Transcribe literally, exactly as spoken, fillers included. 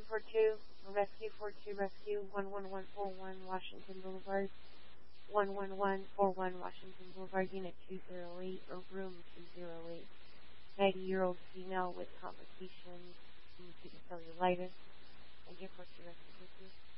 four two, Rescue four two Rescue, one one one four one Washington Boulevard, one one one four one Washington Boulevard, Unit two oh eight, or Room two oh eight. ninety-year-old female with complications due to cellulitis. Thank you for your rescue.